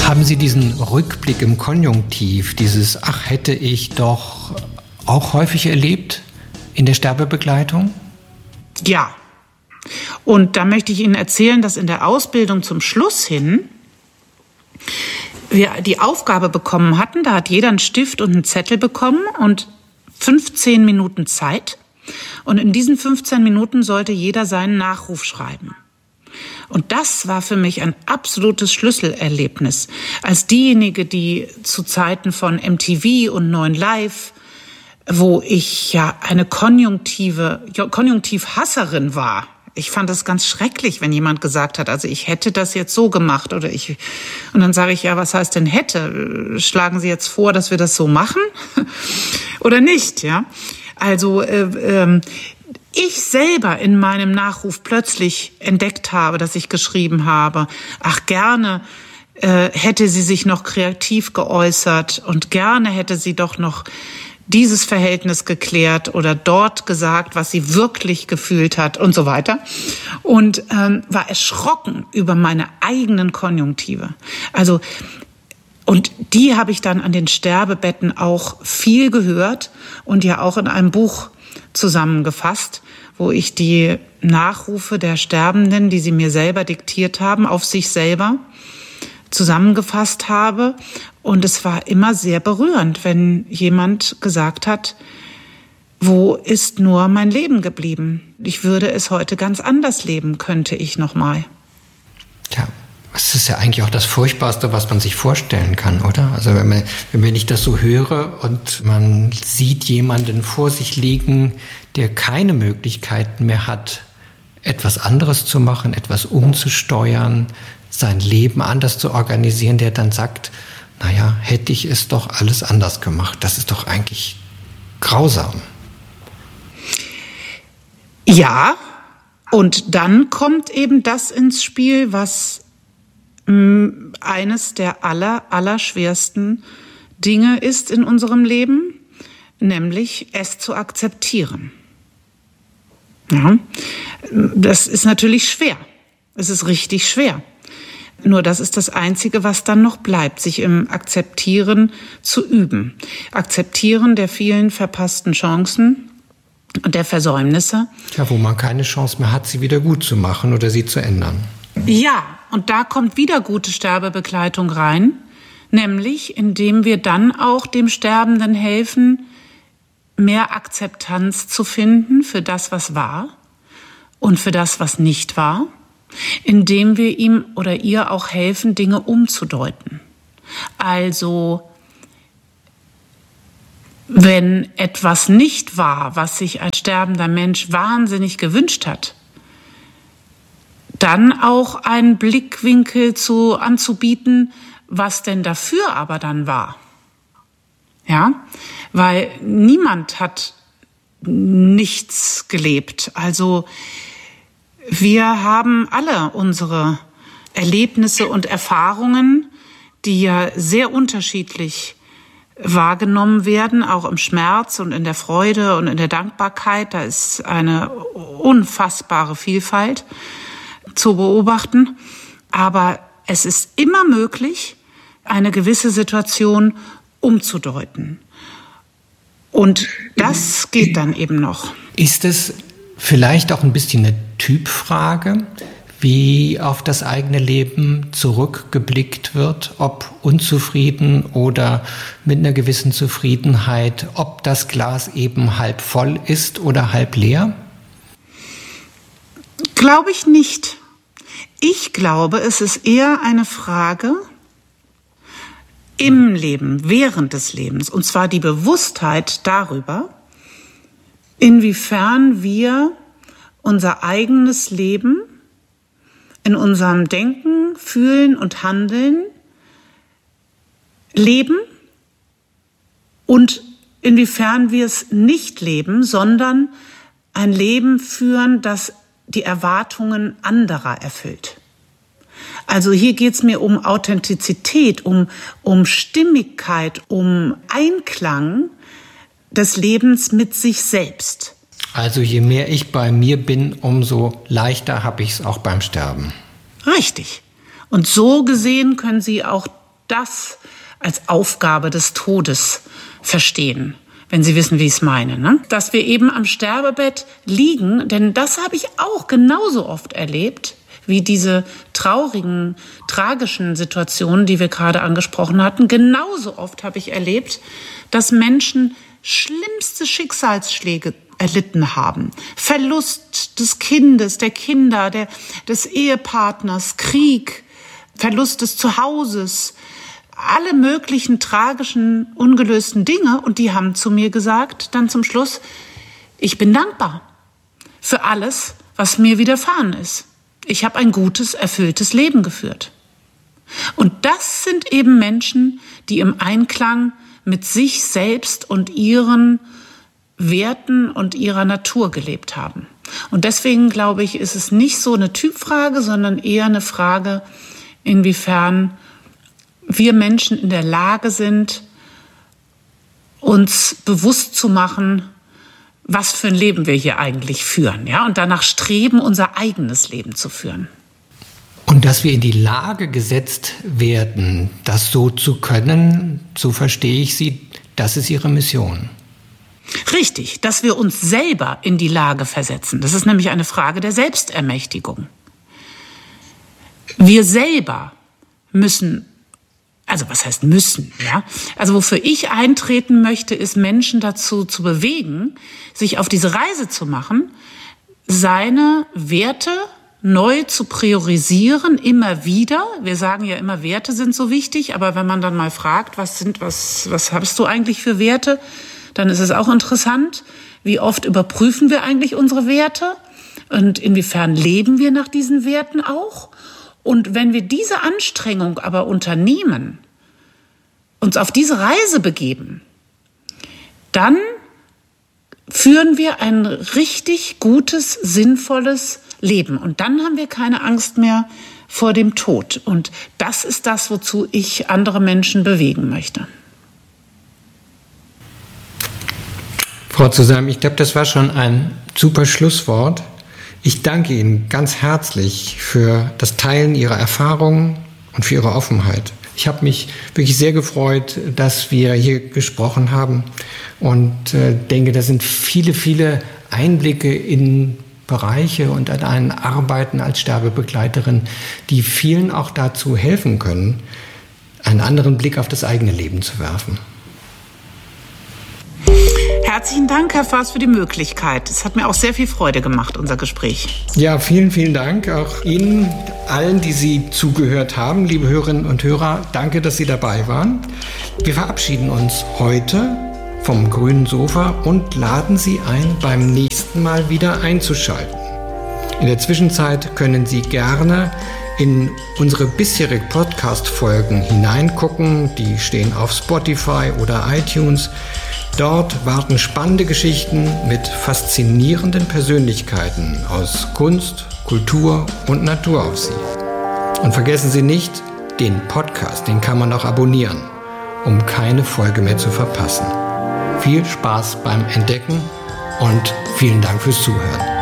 Haben Sie diesen Rückblick im Konjunktiv, dieses Ach, hätte ich doch auch häufig erlebt in der Sterbebegleitung? Ja. Und da möchte ich Ihnen erzählen, dass in der Ausbildung zum Schluss hin wir die Aufgabe bekommen hatten, da hat jeder einen Stift und einen Zettel bekommen und 15 Minuten Zeit. Und in diesen 15 Minuten sollte jeder seinen Nachruf schreiben. Und das war für mich ein absolutes Schlüsselerlebnis. Als diejenige, die zu Zeiten von MTV und 9 Live, wo ich ja eine Konjunktivhasserin war. Ich fand das ganz schrecklich, wenn jemand gesagt hat, also ich hätte das jetzt so gemacht und dann sage ich, ja, was heißt denn hätte? Schlagen Sie jetzt vor, dass wir das so machen oder nicht, ja? Also ich selber in meinem Nachruf plötzlich entdeckt habe, dass ich geschrieben habe, ach gerne hätte sie sich noch kreativ geäußert und gerne hätte sie doch noch dieses Verhältnis geklärt oder dort gesagt, was sie wirklich gefühlt hat und so weiter. Und war erschrocken über meine eigenen Konjunktive. Also, und die habe ich dann an den Sterbebetten auch viel gehört und ja auch in einem Buch zusammengefasst, wo ich die Nachrufe der Sterbenden, die sie mir selber diktiert haben, auf sich selber zusammengefasst habe. Und es war immer sehr berührend, wenn jemand gesagt hat, wo ist nur mein Leben geblieben? Ich würde es heute ganz anders leben, könnte ich noch mal. Ja, das ist ja eigentlich auch das Furchtbarste, was man sich vorstellen kann, oder? Also wenn ich das so höre und man sieht jemanden vor sich liegen, der keine Möglichkeiten mehr hat, etwas anderes zu machen, etwas umzusteuern, sein Leben anders zu organisieren, der dann sagt, naja, hätte ich es doch alles anders gemacht. Das ist doch eigentlich grausam. Ja, und dann kommt eben das ins Spiel, was eines der allerschwersten Dinge ist in unserem Leben, nämlich es zu akzeptieren. Ja, das ist natürlich schwer. Es ist richtig schwer. Nur das ist das Einzige, was dann noch bleibt, sich im Akzeptieren zu üben. Akzeptieren der vielen verpassten Chancen und der Versäumnisse. Ja, wo man keine Chance mehr hat, sie wieder gut zu machen oder sie zu ändern. Ja, und da kommt wieder gute Sterbebegleitung rein, nämlich indem wir dann auch dem Sterbenden helfen, mehr Akzeptanz zu finden für das, was war und für das, was nicht war. Indem wir ihm oder ihr auch helfen, Dinge umzudeuten. Also, wenn etwas nicht war, was sich ein sterbender Mensch wahnsinnig gewünscht hat, dann auch einen Blickwinkel anzubieten, was denn dafür aber dann war. Ja, weil niemand hat nichts gelebt. Also, wir haben alle unsere Erlebnisse und Erfahrungen, die ja sehr unterschiedlich wahrgenommen werden, auch im Schmerz und in der Freude und in der Dankbarkeit. Da ist eine unfassbare Vielfalt zu beobachten. Aber es ist immer möglich, eine gewisse Situation umzudeuten. Und das geht dann eben noch. Ist es vielleicht auch ein bisschen eine Typfrage, wie auf das eigene Leben zurückgeblickt wird, ob unzufrieden oder mit einer gewissen Zufriedenheit, ob das Glas eben halb voll ist oder halb leer? Glaube ich nicht. Ich glaube, es ist eher eine Frage im Leben, während des Lebens, und zwar die Bewusstheit darüber, inwiefern wir unser eigenes Leben in unserem Denken, Fühlen und Handeln leben und inwiefern wir es nicht leben, sondern ein Leben führen, das die Erwartungen anderer erfüllt. Also hier geht es mir um Authentizität, um Stimmigkeit, um Einklang des Lebens mit sich selbst. Also je mehr ich bei mir bin, umso leichter habe ich es auch beim Sterben. Richtig. Und so gesehen können Sie auch das als Aufgabe des Todes verstehen, wenn Sie wissen, wie ich es meine, ne? Dass wir eben am Sterbebett liegen, denn das habe ich auch genauso oft erlebt, wie diese traurigen, tragischen Situationen, die wir gerade angesprochen hatten. Genauso oft habe ich erlebt, dass Menschen schlimmste Schicksalsschläge erlitten haben. Verlust des Kindes, der Kinder, des Ehepartners, Krieg, Verlust des Zuhauses, alle möglichen tragischen, ungelösten Dinge. Und die haben zu mir gesagt, dann zum Schluss, ich bin dankbar für alles, was mir widerfahren ist. Ich habe ein gutes, erfülltes Leben geführt. Und das sind eben Menschen, die im Einklang mit sich selbst und ihren Werten und ihrer Natur gelebt haben. Und deswegen glaube ich, ist es nicht so eine Typfrage, sondern eher eine Frage, inwiefern wir Menschen in der Lage sind, uns bewusst zu machen, was für ein Leben wir hier eigentlich führen, ja, und danach streben, unser eigenes Leben zu führen. Und dass wir in die Lage gesetzt werden, das so zu können, so verstehe ich Sie, das ist Ihre Mission. Richtig, dass wir uns selber in die Lage versetzen. Das ist nämlich eine Frage der Selbstermächtigung. Wir selber müssen, also was heißt müssen, ja? Also wofür ich eintreten möchte, ist Menschen dazu zu bewegen, sich auf diese Reise zu machen, seine Werte neu zu priorisieren, immer wieder. Wir sagen ja immer, Werte sind so wichtig, aber wenn man dann mal fragt, was hast du eigentlich für Werte, dann ist es auch interessant, wie oft überprüfen wir eigentlich unsere Werte und inwiefern leben wir nach diesen Werten auch. Und wenn wir diese Anstrengung aber unternehmen, uns auf diese Reise begeben, dann führen wir ein richtig gutes, sinnvolles Leben. Und dann haben wir keine Angst mehr vor dem Tod. Und das ist das, wozu ich andere Menschen bewegen möchte. Frau Zusam, ich glaube, das war schon ein super Schlusswort. Ich danke Ihnen ganz herzlich für das Teilen Ihrer Erfahrungen und für Ihre Offenheit. Ich habe mich wirklich sehr gefreut, dass wir hier gesprochen haben und denke, da sind viele, viele Einblicke in Bereiche und an ein Arbeiten als Sterbebegleiterin, die vielen auch dazu helfen können, einen anderen Blick auf das eigene Leben zu werfen. Herzlichen Dank, Herr Faas, für die Möglichkeit. Es hat mir auch sehr viel Freude gemacht, unser Gespräch. Ja, vielen, vielen Dank auch Ihnen, allen, die Sie zugehört haben, liebe Hörerinnen und Hörer. Danke, dass Sie dabei waren. Wir verabschieden uns heute vom grünen Sofa und laden Sie ein, beim nächsten Mal wieder einzuschalten. In der Zwischenzeit können Sie gerne in unsere bisherigen Podcast-Folgen hineingucken. Die stehen auf Spotify oder iTunes. Dort warten spannende Geschichten mit faszinierenden Persönlichkeiten aus Kunst, Kultur und Natur auf Sie. Und vergessen Sie nicht, den Podcast, den kann man auch abonnieren, um keine Folge mehr zu verpassen. Viel Spaß beim Entdecken und vielen Dank fürs Zuhören.